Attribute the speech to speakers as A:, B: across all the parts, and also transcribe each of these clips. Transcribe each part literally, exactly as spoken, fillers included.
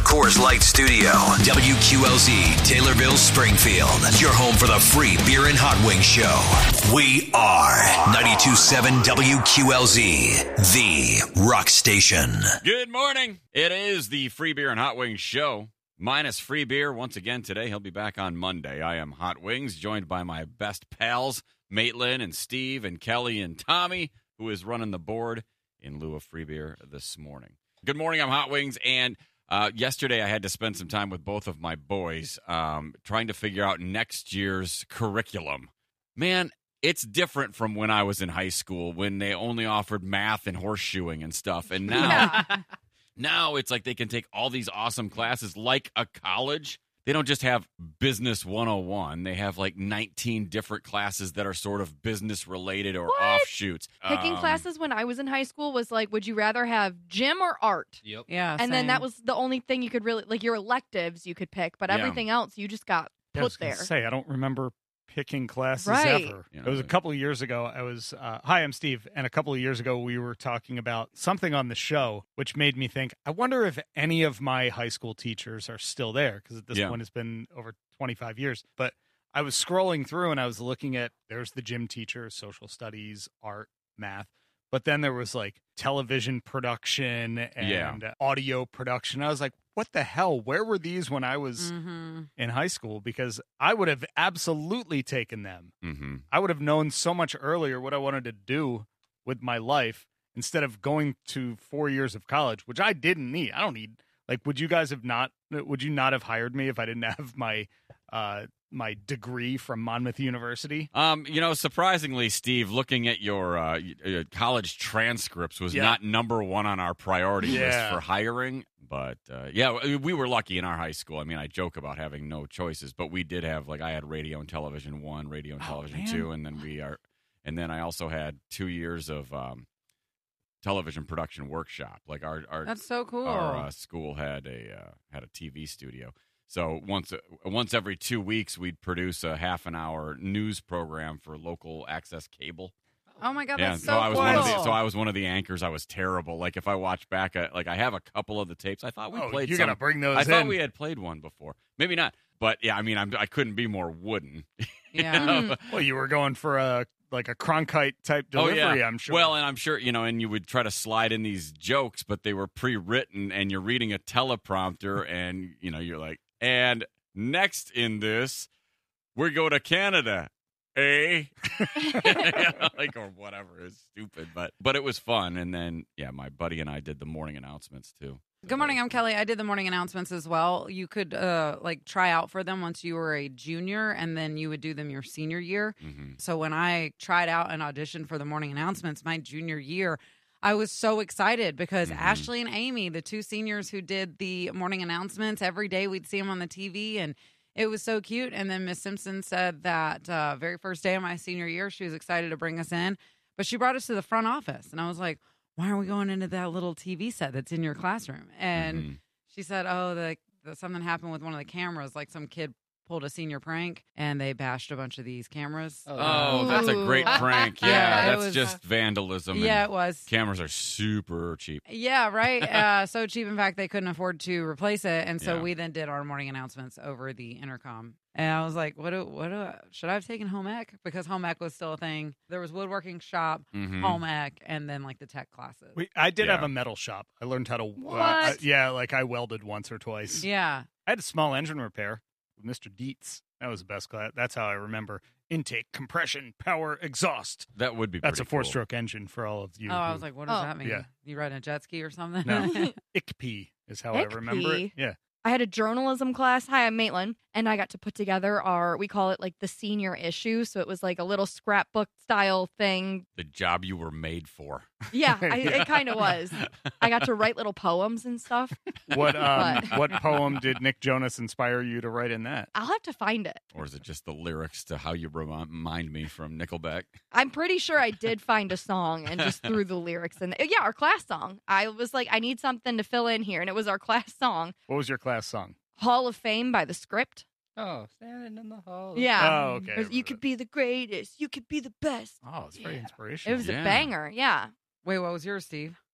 A: Coors Light Studio. W Q L Z, Taylorville, Springfield. Your home for the free beer and hot wings show. We are ninety-two point seven W Q L Z, the rock station.
B: Good morning. It is the free beer and hot wings show. Minus free beer once again today. He'll be back on Monday. I am Hot Wings, joined by my best pals, Maitland and Steve and Kelly and Tommy, who is running the board in lieu of free beer this morning. Good morning. I'm Hot Wings, and uh, yesterday I had to spend some time with both of my boys um, trying to figure out next year's curriculum. Man, it's different from when I was in high school when they only offered math and horseshoeing and stuff, and now...
C: Yeah.
B: Now it's like they can take all these awesome classes like a college. They don't just have Business one oh one. They have like nineteen different classes that are sort of business related or
C: What?
B: offshoots.
C: Picking
B: Um,
C: classes when I was in high school was like, would you rather have gym or art?
D: Yep.
E: Yeah,
C: And then
E: same.
C: that was the only thing you could really, like your electives you could pick, but
B: Yeah.
C: everything else you just got
F: Yeah, I was
C: put
F: gonna
C: there.
F: say I don't remember picking classes
C: Right.
F: ever.
B: You know,
F: it was a
B: the-
F: couple of years ago. I was uh, hi, I'm Steve, and a couple of years ago we were talking about something on the show, which made me think. I wonder if any of my high school teachers are still there because at this
B: Yeah.
F: point it's been over twenty-five years. But I was scrolling through and I was looking at there's the gym teacher, social studies, art, math. But then there was like television production and
B: Yeah.
F: audio production. I was like, what the hell? Where were these when I was
E: Mhm.
F: in high school? Because I would have absolutely taken them.
B: mhm.
F: I would have known so much earlier what I wanted to do with my life instead of going to four years of college, which I didn't need. I don't need, like, would you guys have not, would you not have hired me if I didn't have my, uh, my degree from Monmouth University?
B: Um, you know, surprisingly, Steve, looking at your uh, y- uh, college transcripts was
F: Yeah.
B: not number one on our priority
F: Yeah.
B: list for hiring. But, uh, yeah, we- we were lucky in our high school. I mean, I joke about having no choices, but we did have, like, I had radio and television one, radio and
F: Oh,
B: television
F: man.
B: two, and then we are, and then I also had two years of um, television production workshop. Like, our, our,
E: That's so cool.
B: our uh, school had a uh, had a T V studio. So once once every two weeks, we'd produce a half an hour news program for local access cable.
E: oh my god,
B: Yeah,
E: that's
B: so
E: so
B: I was
E: cool.
B: one of the so I was one of the anchors. I was terrible. Like if I watch back, at, like I have a couple of the tapes. I thought we
F: Oh,
B: played.
F: you're
B: some,
F: gonna bring those
B: I thought
F: in.
B: we had played one before. Maybe not. But yeah, I mean, I'm, I couldn't be more wooden.
E: Yeah.
F: Well, you were going for a, like a Cronkite type delivery,
B: oh yeah,
F: I'm sure.
B: Well, and I'm sure you know, and you would try to slide in these jokes, but they were pre-written, and you're reading a teleprompter, and you know, you're like, and next in this, we go to Canada, eh? like or whatever. It's stupid, but but it was fun. And then yeah, my buddy and I did the morning announcements too.
E: Good morning, I'm Kelly. I did the morning announcements as well. You could uh like try out for them once you were a junior, and then you would do them your senior year.
B: Mm-hmm.
E: So when I tried out and auditioned for the morning announcements my junior year, I was so excited because
B: Mhm.
E: Ashley and Amy, the two seniors who did the morning announcements, every day we'd see them on the T V, and it was so cute. And then Miss Simpson said that uh, very first day of my senior year, she was excited to bring us in, but she brought us to the front office. And I was like, why are we going into that little T V set that's in your classroom? And
B: Mhm.
E: she said, oh, the, the something happened with one of the cameras, like some kid pulled a senior prank and they bashed a bunch of these cameras.
B: Oh, that's a great
C: Ooh.
B: prank. Yeah,
E: Yeah, it
B: that's
E: was-
B: just vandalism. and
E: Yeah, it was.
B: Cameras are super cheap.
E: Yeah, right. uh, so cheap, in fact, they couldn't afford to replace it, and so
B: Yeah.
E: we then did our morning announcements over the intercom. And I was like, "What? Do, what? Do I, should I have taken home ec? Because home ec was still a thing. There was woodworking shop,
B: Mhm.
E: home ec, and then like the tech classes.
F: we, I did
B: Yeah.
F: have a metal shop. I learned how to, uh,
C: What?
F: uh, yeah, like I welded once or twice.
E: yeah,
F: I had a small engine repair with Mister Dietz. That was the best class. That's how I remember intake, compression, power, exhaust.
B: That would be
F: That's a
B: pretty cool.
F: four-stroke engine for all of you.
E: Oh, I
F: who-
E: was like, what does
C: Oh.
E: that mean?
F: Yeah.
E: You riding a jet ski or something?
F: No. I C P is how I remember it.
C: I C P?
F: Yeah.
C: I had a journalism class. Hi, I'm Maitland. And I got to put together our, we call it like the senior issue. So it was like a little scrapbook style thing.
B: The job you were made for.
C: Yeah, I,
F: Yeah.
C: it kind of was. I got to write little poems and stuff.
F: What um,
C: But-
F: what poem did Nick Jonas inspire you to write in that?
C: I'll have to find it.
B: Or is it just the lyrics to How You Remind Me from Nickelback?
C: I'm pretty sure I did find a song and just threw the lyrics in. Yeah, our class song. I was like, I need something to fill in here. And it was our class song,
F: What was your class song?
C: Hall of Fame by The Script.
D: Oh, standing in the hall.
C: Yeah.
F: Oh, okay. I
C: It was, you
F: remember
C: could
F: that.
C: be the greatest. You could be the best.
F: Oh, it's very
C: Yeah.
F: inspirational.
C: It was
B: Yeah.
C: a banger. Yeah.
E: Wait, what was yours, Steve?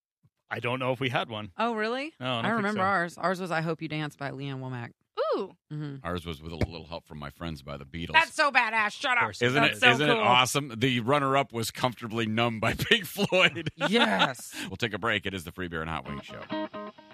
F: I don't know if we had one.
E: Oh, really?
F: No, I, don't
E: I
F: think
E: remember
F: so.
E: ours. Ours was "I Hope You Dance" by Leanne Womack.
C: Ooh.
E: Mm-hmm.
B: Ours was with a little help from my friends by the Beatles.
E: That's so badass. Shut
D: Of
E: up.
D: course.
B: Isn't
E: That's
B: it?
E: so
B: Isn't it
E: cool.
B: awesome? The runner-up was "Comfortably Numb" by Pink Floyd.
E: Yes.
B: We'll take a break. It is the Free Beer and Hot Wings Show.